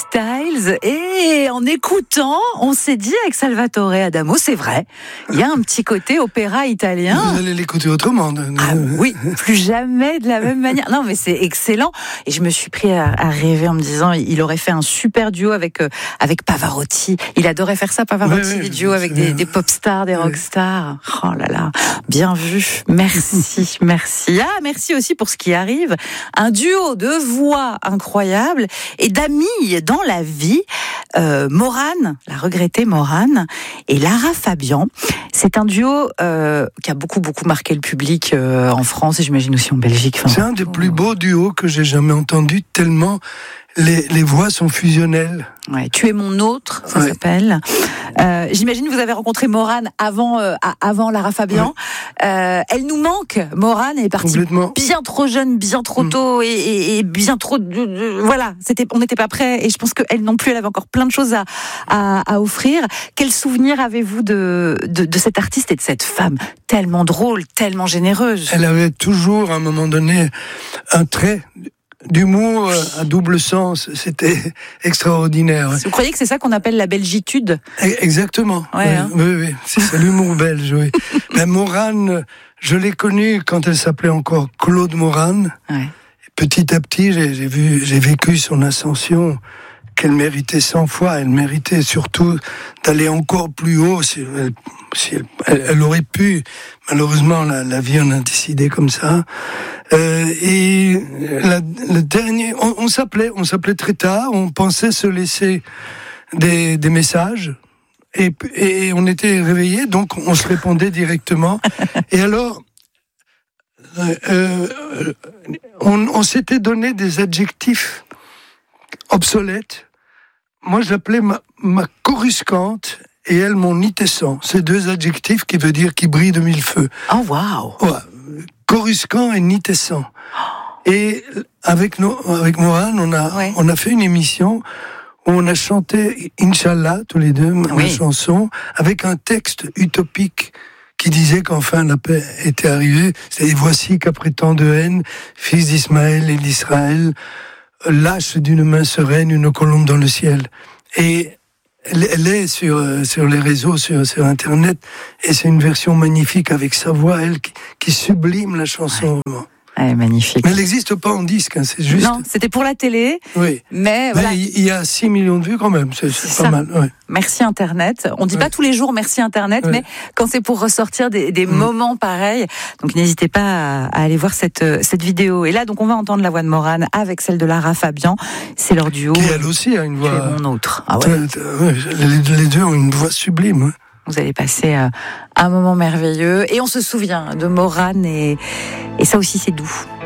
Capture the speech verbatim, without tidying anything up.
Styles. Et en écoutant, on s'est dit avec Salvatore Adamo, c'est vrai, il y a un petit côté opéra italien. Vous allez l'écouter autrement. Ah oui, plus jamais de la même manière. Non, mais c'est excellent. Et je me suis pris à, à rêver en me disant, il aurait fait un super duo avec euh, avec Pavarotti. Il adorait faire ça, Pavarotti, oui, oui, des duos avec des, des pop stars, des rock stars. Oh là là, bien vu. Merci, merci. Ah, merci aussi pour ce qui arrive. Un duo de voix incroyable et d'amis dans la vie. Euh, Morane, la regrettée Morane, et Lara Fabian. C'est un duo euh, qui a beaucoup beaucoup marqué le public euh, en France et j'imagine aussi en Belgique. Enfin, c'est un des plus beaux duos que j'ai jamais entendu, tellement les, les voix sont fusionnelles. Ouais, Tu es mon autre, ça ouais. s'appelle. Euh, j'imagine que vous avez rencontré Morane avant, euh, avant Lara Fabian. Ouais. Euh, elle nous manque. Morane est partie bien trop jeune, bien trop tôt mmh. et, et, et bien trop. De, de, voilà, c'était, on n'était pas prêts et je pense qu'elle non plus, elle avait encore plein de choses à, à, à offrir. Quel souvenir avez-vous de, de, de cette artiste et de cette femme tellement drôle, tellement généreuse? Elle avait toujours, à un moment donné, un trait d'humour à double sens, c'était extraordinaire. Vous croyez que c'est ça qu'on appelle la belgitude? Exactement. Ouais, oui, hein. oui, oui, c'est ça, l'humour belge. Oui. Ben, Morane, je l'ai connue quand elle s'appelait encore Claude Morane. Ouais. Petit à petit, j'ai, j'ai vu, j'ai vécu son ascension qu'elle méritait cent fois. Elle méritait surtout d'aller encore plus haut. Si elle, si elle, elle, elle aurait pu. Malheureusement, la, la vie en a décidé comme ça. Euh, et la, le dernier, on, on s'appelait, on s'appelait très tard. On pensait se laisser des, des messages. Et, et on était réveillés, donc on se répondait directement. Et alors, euh, euh, on, on s'était donné des adjectifs obsolète. Moi, j'appelais ma, ma coruscante et elle mon nitescent. C'est deux adjectifs qui veut dire qui brille de mille feux. Oh, waouh! Ouais. Coruscant et nitescent. Et avec, nos, avec Morane, on a, ouais. on a fait une émission où on a chanté Inch'Allah, tous les deux, ma oui. chanson, avec un texte utopique qui disait qu'enfin la paix était arrivée. C'est « Voici qu'après tant de haine, fils d'Ismaël et d'Israël, lâche d'une main sereine une colombe dans le ciel. » Et elle, elle est sur, sur les réseaux, sur, sur Internet, et c'est une version magnifique avec sa voix, elle, qui, qui sublime la chanson. Ouais. Elle est magnifique. Mais elle n'existe pas en disque, hein, c'est juste... Non, c'était pour la télé. Oui. Mais, mais voilà. Il y a six millions de vues quand même, c'est, c'est, c'est pas mal. Ouais. Merci Internet. On ne dit ouais. pas tous les jours merci Internet, ouais. mais quand c'est pour ressortir des, des mmh. moments pareils, donc n'hésitez pas à, à aller voir cette, cette vidéo. Et là, donc on va entendre la voix de Morane avec celle de Lara Fabian. C'est leur duo. Qui elle aussi a une voix... Tu es mon autre. Ah ouais. les, les deux ont une voix sublime. Ouais. Vous allez passer euh, un moment merveilleux. Et on se souvient de Morane et, et ça aussi c'est doux.